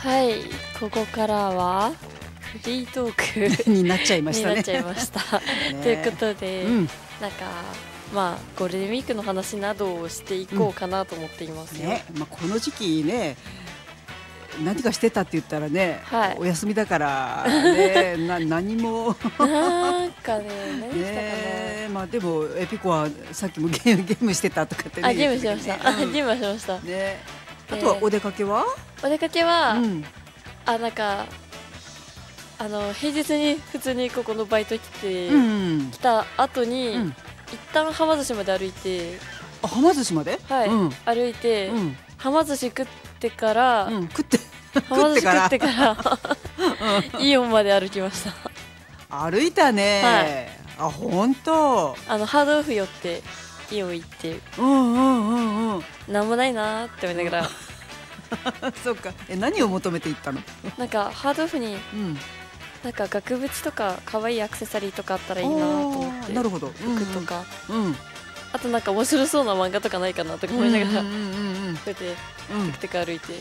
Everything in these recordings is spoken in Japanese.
はい、ここからはフリートークになっちゃいましたね。 になっちゃいました。ということで、なんかまあゴールデンウィークの話などをしていこうかなと思っていますよ。 この時期ね、何かしてたって言ったらね、お休みだからね、何もなんかね、何したかな。 でもエピコはさっきもゲームしてたとかってね。 ゲームしました。ゲームはしました。 あとはお出かけは？ お出かけは、なんか平日に普通にここのバイト来た後に、一旦はま寿司まで歩いて。 はま寿司まで？ はい、歩いて、はま寿司食ってから、はま寿司食ってからイオンまで歩きました。 歩いたね。本当。 ハードオフ寄ってイオン行って、なんもないなーって思いながら。 そうか。何を求めて行ったの？ なんかハードオフに、なんか額縁とか可愛いアクセサリーとかあったらいいなと思って。 なるほど。 服とか。あとなんか面白そうな漫画とかないかなとか思いながら、こうやってテクテク歩いて。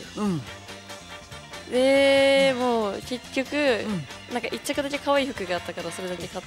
でもう結局、なんか一着だけ可愛い服があったからそれだけ買って、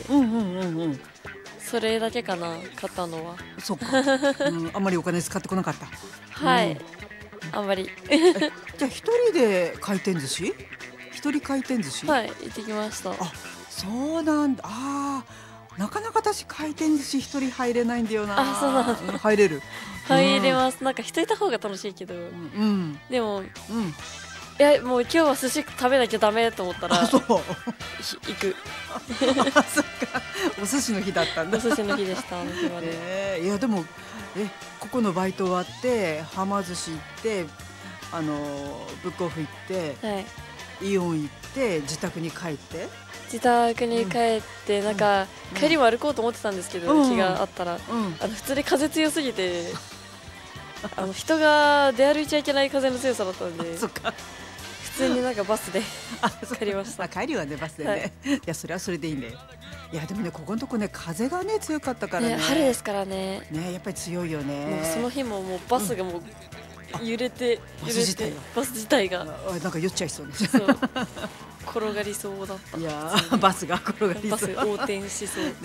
それだけかな、買ったのは。 そうか。あんまりお金使ってこなかった。 はい、あんまり。 じゃあ一人で回転寿司？一人回転寿司？ はい、行ってきました。 そうなんだ。なかなか私回転寿司一人入れないんだよな。 そうなんだ。 入れる？ 入れます。なんか人いた方が楽しいけど、でも、いやもう今日は寿司食べなきゃダメと思ったら行く。 そっか、お寿司の日だったんだ。 お寿司の日でした。 いやでもここのバイト終わってはま寿司行って、ブックオフ行って、イオン行って自宅に帰って。 自宅に帰ってなんか帰りも歩こうと思ってたんですけど、日があったら普通に風強すぎて人が出歩いちゃいけない風の強さだったんで、普通になんかバスで帰りました。 帰りはねバスでね。いやそれはそれでいいね。いやでもねここのとこね風がね強かったからね。 春ですからね。 やっぱり強いよね。 その日ももうバスがもう揺れてバス自体がなんか酔っちゃいそうね。 転がりそうだった。 いやバスが転がりそう。 バス横転しそう。 そうか。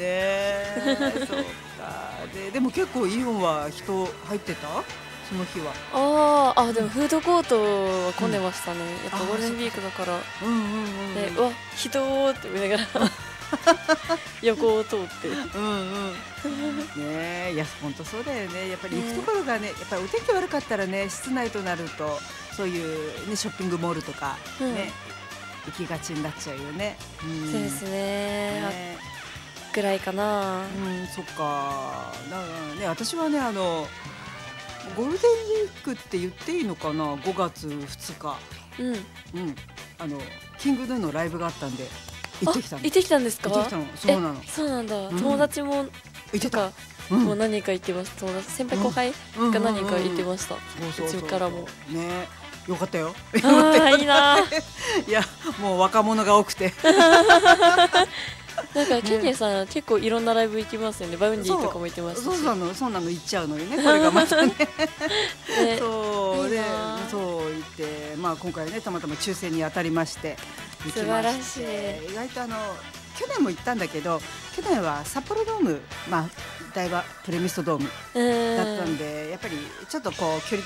でも結構イオンは人入ってた？その日は。 でもフードコートは混んでましたね。やっぱゴールデンウィークだから。うわ人って見ながら横を通って。 いや本当そうだよね。やっぱり行くところがね、やっぱりお天気悪かったらね室内となるとそういうねショッピングモールとかね行きがちになっちゃうよね。 そうですね。ぐらいかな。 そっか。だからね私はねゴールデンウィークって言っていいのかな、5月2日。キングヌーのライブがあったんで行ってきたの。 行ってきたんですか？ 行ってきたの。そうなの。 そうなんだ。友達もとかもう何人か行ってます。友達先輩後輩が何人か行ってました。うちからもね。よかったよ。 いいな。 いやもう若者が多くて。 なんかケンケンさん結構いろんなライブ行きますよね。バウンディとかも行ってますし。 そうなの行っちゃうのよね。これがまたね。そうでそう言って今回ねたまたま抽選に当たりまして行きまして、意外と去年も行ったんだけど去年は札幌ドーム大和プレミストドームだったんでやっぱりちょっとこう距離